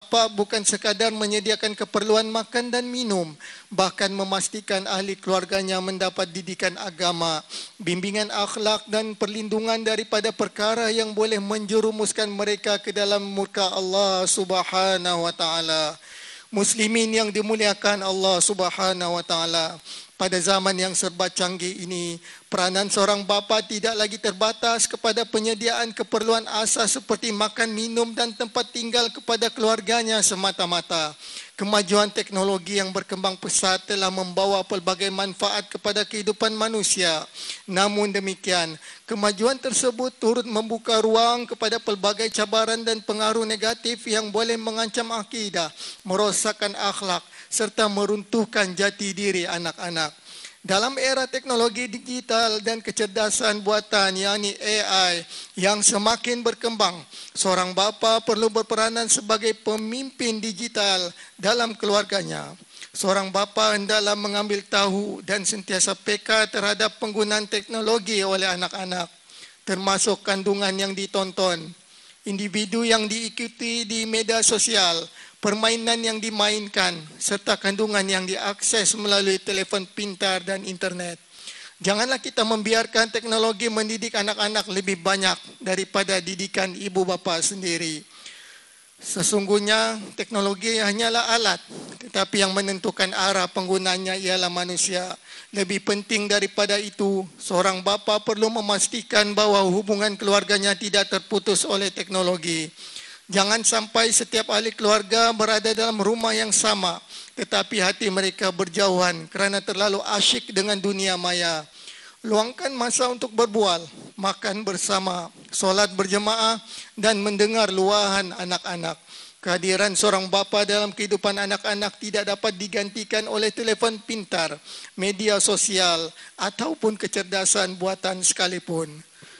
bapa bukan sekadar menyediakan keperluan makan dan minum, bahkan memastikan ahli keluarganya mendapat didikan agama, bimbingan akhlak dan perlindungan daripada perkara yang boleh menjerumuskan mereka ke dalam murka Allah Subhanahu wa taala. Muslimin yang dimuliakan Allah Subhanahu wa taala, pada zaman yang serba canggih ini, peranan seorang bapa tidak lagi terbatas kepada penyediaan keperluan asas seperti makan, minum dan tempat tinggal kepada keluarganya semata-mata. Kemajuan teknologi yang berkembang pesat telah membawa pelbagai manfaat kepada kehidupan manusia. Namun demikian, kemajuan tersebut turut membuka ruang kepada pelbagai cabaran dan pengaruh negatif yang boleh mengancam akidah, merosakkan akhlak serta meruntuhkan jati diri anak-anak. Dalam era teknologi digital dan kecerdasan buatan yakni AI yang semakin berkembang, seorang bapa perlu berperanan sebagai pemimpin digital dalam keluarganya. Seorang bapa hendaklah mengambil tahu dan sentiasa peka terhadap penggunaan teknologi oleh anak-anak, termasuk kandungan yang ditonton, individu yang diikuti di media sosial, permainan yang dimainkan, serta kandungan yang diakses melalui telefon pintar dan internet. Janganlah kita membiarkan teknologi mendidik anak-anak lebih banyak daripada didikan ibu bapa sendiri. Sesungguhnya teknologi hanyalah alat, tetapi yang menentukan arah penggunaannya ialah manusia. Lebih penting daripada itu, seorang bapa perlu memastikan bahawa hubungan keluarganya tidak terputus oleh teknologi. Jangan sampai setiap ahli keluarga berada dalam rumah yang sama, tetapi hati mereka berjauhan kerana terlalu asyik dengan dunia maya. Luangkan masa untuk berbual, makan bersama, solat berjemaah dan mendengar luahan anak-anak. Kehadiran seorang bapa dalam kehidupan anak-anak tidak dapat digantikan oleh telefon pintar, media sosial ataupun kecerdasan buatan sekalipun.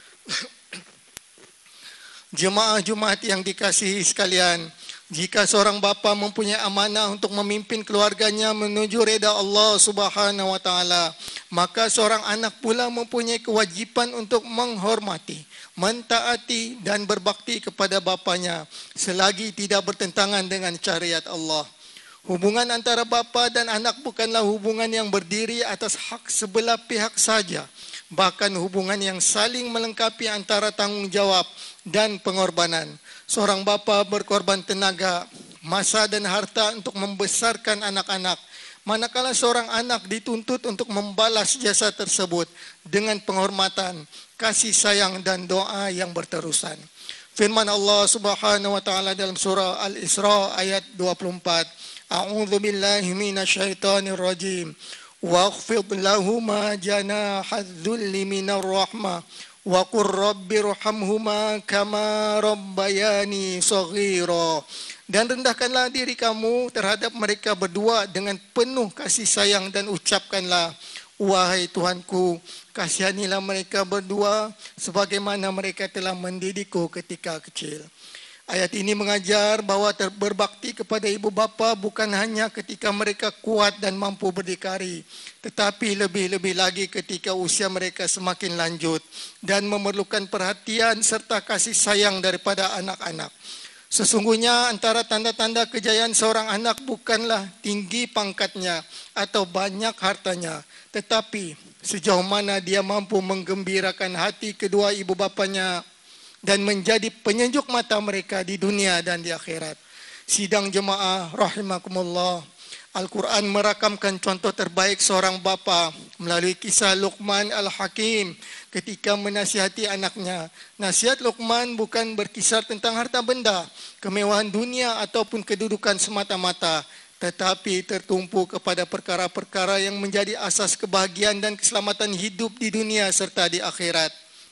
Jemaah Jumaat yang dikasihi sekalian, jika seorang bapa mempunyai amanah untuk memimpin keluarganya menuju reda Allah Subhanahu wa taala, maka seorang anak pula mempunyai kewajipan untuk menghormati, mentaati dan berbakti kepada bapanya selagi tidak bertentangan dengan syariat Allah. Hubungan antara bapa dan anak bukanlah hubungan yang berdiri atas hak sebelah pihak saja, bahkan hubungan yang saling melengkapi antara tanggungjawab dan pengorbanan. Seorang bapa berkorban tenaga, masa dan harta untuk membesarkan anak-anak, manakala seorang anak dituntut untuk membalas jasa tersebut dengan penghormatan, kasih sayang dan doa yang berterusan. Firman Allah Subhanahu wa taala dalam surah Al-Isra ayat 24, A'udzu billahi minasyaitonir rajim. Waghfid lahuma janahadz-dzulli minar rahmah wa qur rabbirhamhuma kama rabbayani shaghira. Dan rendahkanlah diri kamu terhadap mereka berdua dengan penuh kasih sayang dan ucapkanlah, wahai Tuhanku, kasihanilah mereka berdua sebagaimana mereka telah mendidikku ketika kecil. Ayat ini mengajar bahawa berbakti kepada ibu bapa bukan hanya ketika mereka kuat dan mampu berdikari, tetapi lebih-lebih lagi ketika usia mereka semakin lanjut dan memerlukan perhatian serta kasih sayang daripada anak-anak. Sesungguhnya antara tanda-tanda kejayaan seorang anak bukanlah tinggi pangkatnya atau banyak hartanya, tetapi sejauh mana dia mampu menggembirakan hati kedua ibu bapanya dan menjadi penyejuk mata mereka di dunia dan di akhirat. Sidang jemaah rahimakumullah, Al-Quran merakamkan contoh terbaik seorang bapa melalui kisah Luqman Al-Hakim ketika menasihati anaknya. Nasihat Luqman bukan berkisar tentang harta benda, kemewahan dunia ataupun kedudukan semata-mata, tetapi tertumpu kepada perkara-perkara yang menjadi asas kebahagiaan dan keselamatan hidup di dunia serta di akhirat.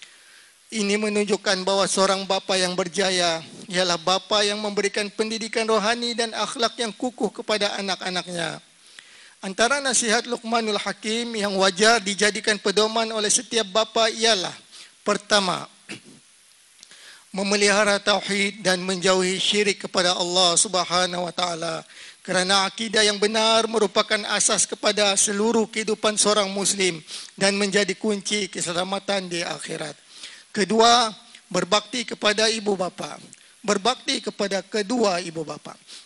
Ini menunjukkan bahawa seorang bapa yang berjaya ialah bapa yang memberikan pendidikan rohani dan akhlak yang kukuh kepada anak-anaknya. Antara nasihat Luqmanul Hakim yang wajar dijadikan pedoman oleh setiap bapa ialah: pertama, memelihara tauhid dan menjauhi syirik kepada Allah Subhanahu wa taala, kerana akidah yang benar merupakan asas kepada seluruh kehidupan seorang muslim dan menjadi kunci keselamatan di akhirat. Kedua, berbakti kepada ibu bapa. Berbakti kepada kedua ibu bapa.